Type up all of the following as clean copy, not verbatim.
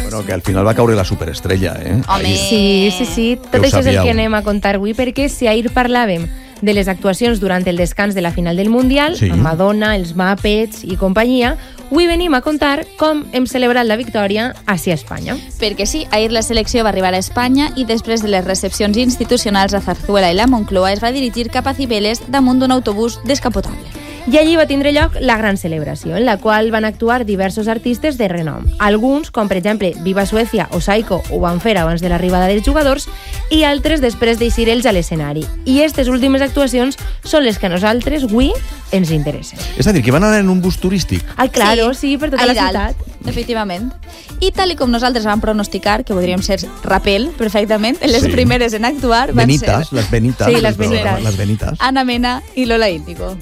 Bueno, que al final va caure la superestrella, Home. Sí. Tot això és el que anem a contar avui, perquè si ahir parlàvem de les actuacions durant el descans de la final del Mundial, amb Madonna, els Muppets i companyia, avui venim a contar com hem celebrat la victòria hacia Espanya. Perquè sí, ahir la selecció va arribar a Espanya i després de les recepcions institucionals a Zarzuela i la Moncloa es va dirigir cap a Cibeles damunt d'un autobús descapotable. I allí va tindre lloc la gran celebració, en la qual van actuar diversos artistes de renom. Alguns, com per exemple Viva Suècia o Psycho, ho van fer abans de l'arribada dels jugadors i altres després d'eixir ells a l'escenari. I aquestes últimes actuacions són les que a nosaltres avui ens interessen. És a dir, que van anar en un bus turístic. Claro, sí, per tota la ciutat. Efectivament. I tal com nosaltres vam pronosticar, que podríem ser Rapel perfectament, les primeres en actuar van ser... Les Benitas. Sí, les Benitas. Les Benitas. Ana Mena i Lola Índigo.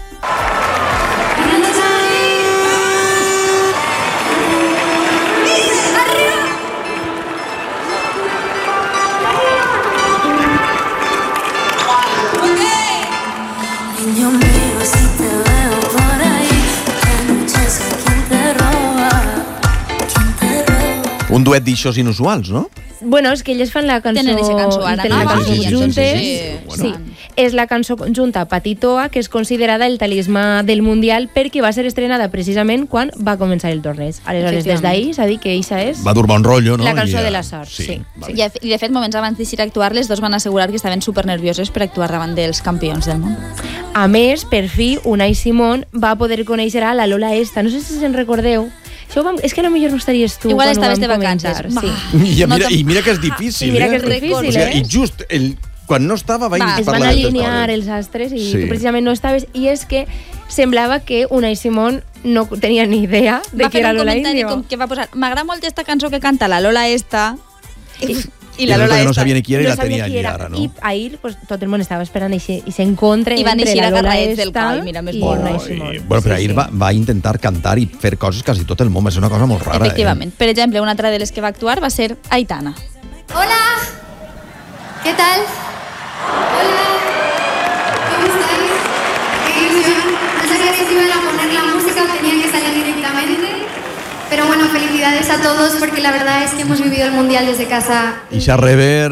Un duet d'aixòs inusuals, no? Bueno, és que elles fan la cançó... Tenen eixa cançó ara, tenen la cançó juntes. Sí. És la cançó conjunta Patitoa, que és considerada el talismà del Mundial perquè va ser estrenada precisament quan va començar el torneig. Aleshores, des d'ahir s'ha dit que eixa és... Va dur bon rotllo, no? La cançó de la sort, sí. Vale. I de fet, moments abans d'eixir a actuar, les dos van assegurar que estaven supernervioses per actuar davant dels campions del món. A més, per fi, Unai Simón va poder conèixer a la Lola Esta. No sé si se'n recordeu. És que potser no estaries tu. Igual quan estaves de comentar. vacances. Sí. I mira que és difícil, mira que és difícil, o sigui, I just quan no estava va es van alinear els astres i tu precisament no estaves. I és que semblava que Unai Simón no tenia ni idea de que era Lola Índigo. Que va posar, m'agrada molt esta cançó que canta la Lola Esta. I la Lola Esta. No sabia ni qui era i la tenia allí ara, no? I ahir tot el món estava esperant i s'encontre entre la Lola Esta i Unai Simón. Bueno, però ahir va intentar cantar i fer coses quasi tot el món. És una cosa molt rara. Efectivament. Per exemple, una altra de les que va actuar va ser Aitana. Hola, ¿qué tal? Hola, ¿cómo estáis? Qué ilusión. No sabía si iban a poner la música o tenía que salir directamente. Pero bueno, felicidades a todos porque la verdad es que hemos vivido el Mundial desde casa. I xa rever...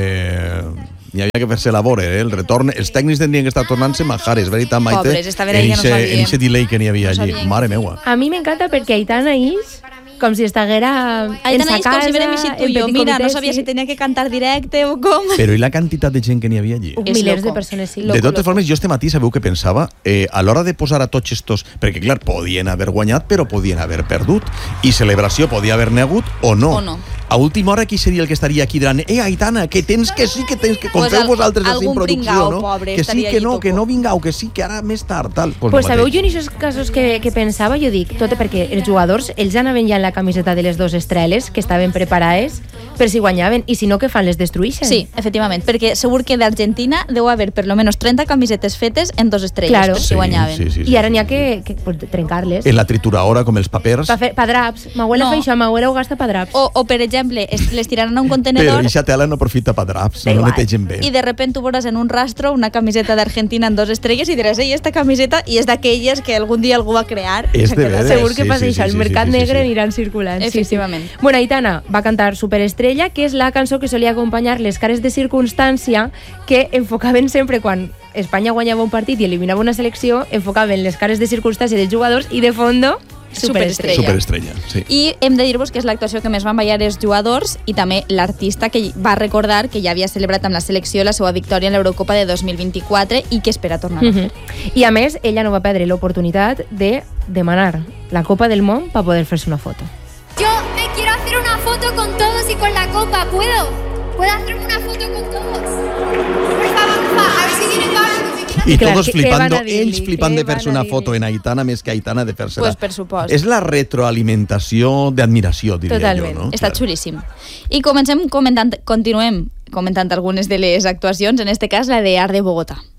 Hi havia que fer-se labor, el retorn. Els tècnics tindrien que estar tornant-se majares, veritat, Maite? Pobres, estaven ahí, ja no sabíem. En ese delay que n'hi havia allí. Mare meua. A mi m'encanta perquè Aitana és com si estiguera en sa casa, com si érem així tu i jo. Mira, no sabia si tenia que cantar directe o com. Però i la quantitat de gent que n'hi havia allí? Milers de persones, sí. De totes formes, jo este matí sabeu què pensava? A l'hora de posar a tots estos... Perquè, clar, podien haver guanyat, però podien haver perdut. I celebració podia haver negut o no. A última hora, qui seria el que estaria aquí diran Aitana, que tens que sí, que tens que... Com feu vosaltres així en producció, no? Que sí, que no vingau, que sí, que ara més tard, tal. Pues sabeu, jo en aquests casos que pensava, jo dic, tot perquè els jugadors, ells anaven ja en la camiseta de les dues estrelles, que estaven preparades per si guanyaven, i si no, que fan? Les destruïxen. Sí, efectivament, perquè segur que d'Argentina deu haver per lo menos 30 camisetes fetes en 2 estrelles, per si guanyaven. I ara n'hi ha que trencar-les. En la trituradora, com els papers. Pa draps. M'abuela fa això, m'abuela ho gasta pa draps. O per exemple, les tiraran a un contenedor... Però eixa tela no aprofita pa draps, no netegen bé. I de repente tu veuràs en un rastro una camiseta d'Argentina en 2 estrelles i diràs, esta camiseta, i és d'aquelles que algun dia algú va crear. És de veres. Segur que passa això, el mercat negre aniran circulant. Efectivament. Bueno, Aitana va cantar Superestrella, que és la cançó que solia acompanyar les cares de circumstància que enfocaven sempre quan Espanya guanyava un partit i eliminava una selecció, enfocaven les cares de circumstància dels jugadors i de fondo Superestrella, sí. I hem de dir-vos que és l'actuació que més van ballar els jugadors i també l'artista que va recordar que ja havia celebrat amb la selecció la seva victòria en l'Eurocopa de 2024 i que espera tornar a fer. I a més, ella no va perdre l'oportunitat de demanar la Copa del Món per poder fer-se una foto. Yo me quiero hacer una foto con todos y con la copa, ¿puedo? ¿Puedo hacerme una foto con todos? Por favor, a ver si vienen ahora. I tots flipando, ells flipant de fer-se una foto en Aitana més que Aitana de fer-se-la. Pues per supost. És la retroalimentació d'admiració, diria Totalment. jo, no? Està xulíssim. I continuem comentant algunes de les actuacions, en este cas la de Art de Bogotà.